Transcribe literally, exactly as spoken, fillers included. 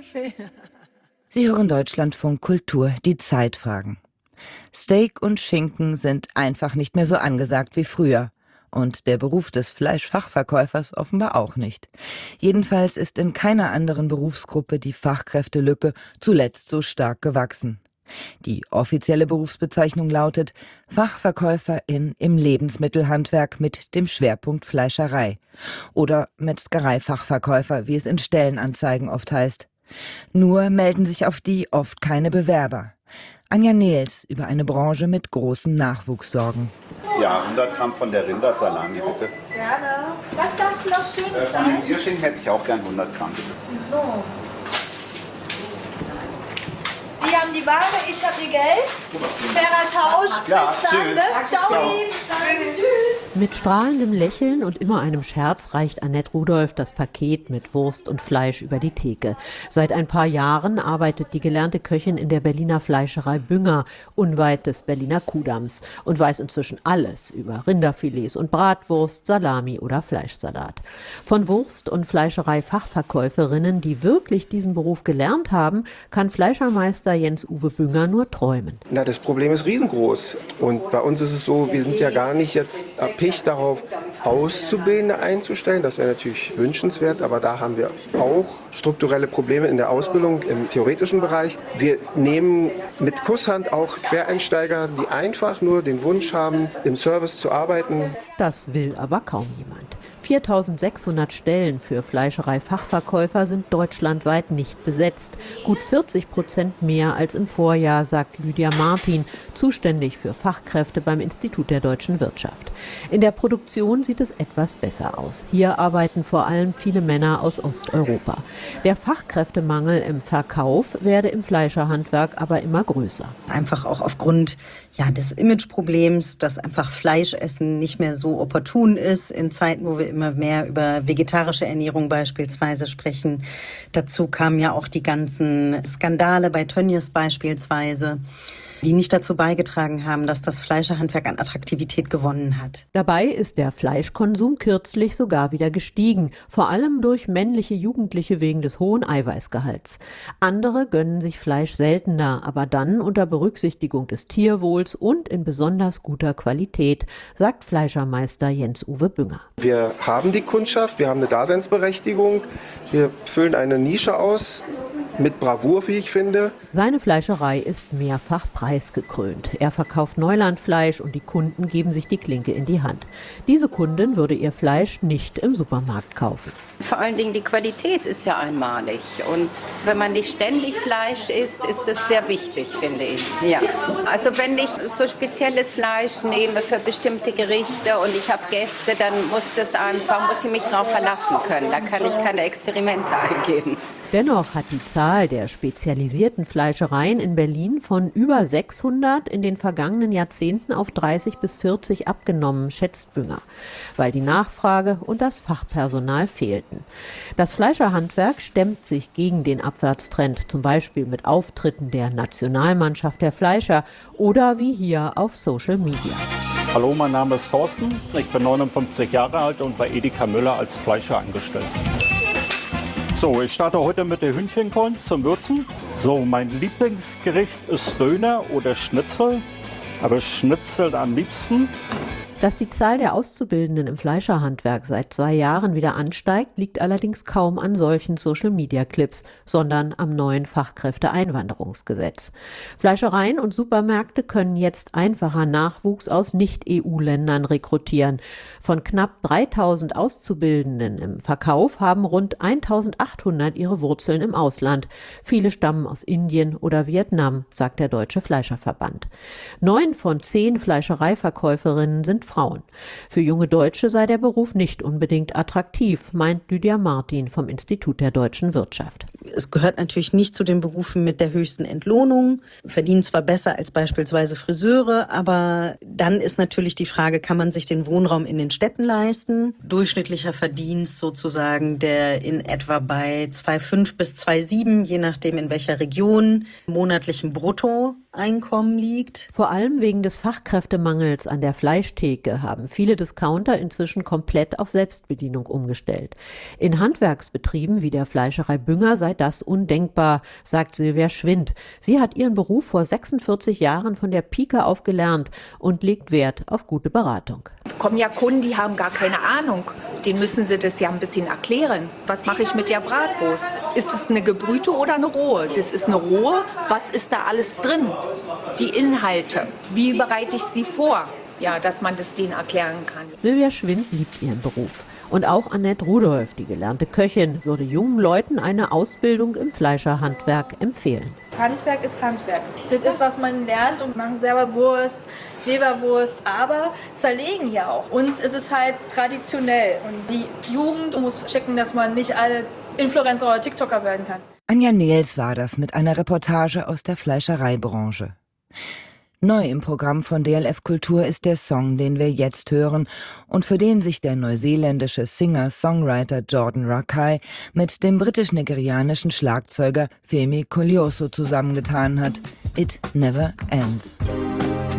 Sie hören Deutschlandfunk Kultur, die Zeitfragen. Steak und Schinken sind einfach nicht mehr so angesagt wie früher. Und der Beruf des Fleischfachverkäufers offenbar auch nicht. Jedenfalls ist in keiner anderen Berufsgruppe die Fachkräftelücke zuletzt so stark gewachsen. Die offizielle Berufsbezeichnung lautet Fachverkäuferin im Lebensmittelhandwerk mit dem Schwerpunkt Fleischerei oder Metzgereifachverkäufer, wie es in Stellenanzeigen oft heißt. Nur melden sich auf die oft keine Bewerber. Anja Nehls über eine Branche mit großen Nachwuchssorgen. Ja, hundert Gramm von der Rindersalami, bitte. Gerne. Was darf noch schön Äh, von sein? dem Bierschinken hätte ich auch gern hundert Gramm, bitte. So. Sie haben die Ware, ich habe Ihr Geld. Fairer Tausch. Ja, Bis dann, tschüss. ne? Ciao, Ciao. Ihnen. Danke, tschüss. Mit strahlendem Lächeln und immer einem Scherz reicht Annette Rudolph das Paket mit Wurst und Fleisch über die Theke. Seit ein paar Jahren arbeitet die gelernte Köchin in der Berliner Fleischerei Bünger, unweit des Berliner Kuhdamms, und weiß inzwischen alles über Rinderfilets und Bratwurst, Salami oder Fleischsalat. Von Wurst- und Fleischerei-Fachverkäuferinnen, die wirklich diesen Beruf gelernt haben, kann Fleischermeister Jens-Uwe Bünger nur träumen. Na, das Problem ist riesengroß. Und bei uns ist es so, wir sind ja gar nicht jetzt erpicht darauf, Auszubildende einzustellen. Das wäre natürlich wünschenswert, aber da haben wir auch strukturelle Probleme in der Ausbildung im theoretischen Bereich. Wir nehmen mit Kusshand auch Quereinsteiger, die einfach nur den Wunsch haben, im Service zu arbeiten. Das will aber kaum jemand. viertausendsechshundert Stellen für Fleischereifachverkäufer sind deutschlandweit nicht besetzt. Gut vierzig Prozent mehr als im Vorjahr, sagt Lydia Martin, zuständig für Fachkräfte beim Institut der deutschen Wirtschaft. In der Produktion sieht es etwas besser aus. Hier arbeiten vor allem viele Männer aus Osteuropa. Der Fachkräftemangel im Verkauf werde im Fleischerhandwerk aber immer größer. Einfach auch aufgrund ja, des Imageproblems, dass einfach Fleischessen nicht mehr so opportun ist in Zeiten, wo wir immer mehr über vegetarische Ernährung beispielsweise sprechen. Dazu kamen ja auch die ganzen Skandale bei Tönnies beispielsweise, die nicht dazu beigetragen haben, dass das Fleischerhandwerk an Attraktivität gewonnen hat. Dabei ist der Fleischkonsum kürzlich sogar wieder gestiegen, vor allem durch männliche Jugendliche wegen des hohen Eiweißgehalts. Andere gönnen sich Fleisch seltener, aber dann unter Berücksichtigung des Tierwohls und in besonders guter Qualität, sagt Fleischermeister Jens-Uwe Bünger. Wir haben die Kundschaft, wir haben eine Daseinsberechtigung, wir füllen eine Nische aus. Mit Bravour, wie ich finde. Seine Fleischerei ist mehrfach preisgekrönt. Er verkauft Neulandfleisch und die Kunden geben sich die Klinke in die Hand. Diese Kundin würde ihr Fleisch nicht im Supermarkt kaufen. Vor allen Dingen die Qualität ist ja einmalig. Und wenn man nicht ständig Fleisch isst, ist das sehr wichtig, finde ich. Ja. Also wenn ich so spezielles Fleisch nehme für bestimmte Gerichte und ich habe Gäste, dann muss das einfach, muss ich mich darauf verlassen können. Da kann ich keine Experimente eingehen. Dennoch hat die Zahl der spezialisierten Fleischereien in Berlin von über sechshundert in den vergangenen Jahrzehnten auf dreißig bis vierzig abgenommen, schätzt Bünger, weil die Nachfrage und das Fachpersonal fehlten. Das Fleischerhandwerk stemmt sich gegen den Abwärtstrend, zum Beispiel mit Auftritten der Nationalmannschaft der Fleischer oder wie hier auf Social Media. Hallo, mein Name ist Thorsten, ich bin neunundfünfzig Jahre alt und bei Edeka Müller als Fleischer angestellt. So, ich starte heute mit der Hühnchenkorn zum Würzen. So, mein Lieblingsgericht ist Döner oder Schnitzel, aber Schnitzel am liebsten. Dass die Zahl der Auszubildenden im Fleischerhandwerk seit zwei Jahren wieder ansteigt, liegt allerdings kaum an solchen Social-Media-Clips, sondern am neuen Fachkräfteeinwanderungsgesetz. Fleischereien und Supermärkte können jetzt einfacher Nachwuchs aus Nicht-E U-Ländern rekrutieren. Von knapp dreitausend Auszubildenden im Verkauf haben rund eintausendachthundert ihre Wurzeln im Ausland. Viele stammen aus Indien oder Vietnam, sagt der Deutsche Fleischerverband. Neun von zehn Fleischereiverkäuferinnen sind Frauen. Für junge Deutsche sei der Beruf nicht unbedingt attraktiv, meint Lydia Martin vom Institut der deutschen Wirtschaft. Es gehört natürlich nicht zu den Berufen mit der höchsten Entlohnung, verdienen zwar besser als beispielsweise Friseure, aber dann ist natürlich die Frage, kann man sich den Wohnraum in den Städten leisten? Durchschnittlicher Verdienst sozusagen, der in etwa bei zwei Komma fünf bis zwei Komma sieben, je nachdem in welcher Region, monatlichem Bruttoeinkommen liegt. Vor allem wegen des Fachkräftemangels an der Fleischtheke haben viele Discounter inzwischen komplett auf Selbstbedienung umgestellt. In Handwerksbetrieben wie der Fleischerei Bünger sei das das undenkbar, sagt Silvia Schwind. Sie hat ihren Beruf vor sechsundvierzig Jahren von der Pike auf gelernt und legt Wert auf gute Beratung. Kommen ja Kunden, die haben gar keine Ahnung. Den müssen sie das ja ein bisschen erklären. Was mache ich mit der Bratwurst? Ist es eine gebrühte oder eine rohe? Das ist eine rohe. Was ist da alles drin? Die Inhalte. Wie bereite ich sie vor? Ja, dass man das denen erklären kann. Silvia Schwind liebt ihren Beruf. Und auch Annette Rudolph, die gelernte Köchin, würde jungen Leuten eine Ausbildung im Fleischerhandwerk empfehlen. Handwerk ist Handwerk. Das ist, was man lernt und machen selber Wurst, Leberwurst, aber zerlegen hier auch. Und es ist halt traditionell. Und die Jugend muss checken, dass man nicht alle Influencer oder TikToker werden kann. Anja Nehls war das mit einer Reportage aus der Fleischereibranche. Neu im Programm von D L F Kultur ist der Song, den wir jetzt hören und für den sich der neuseeländische Singer-Songwriter Jordan Rakei mit dem britisch-nigerianischen Schlagzeuger Femi Koleoso zusammengetan hat. It Never Ends.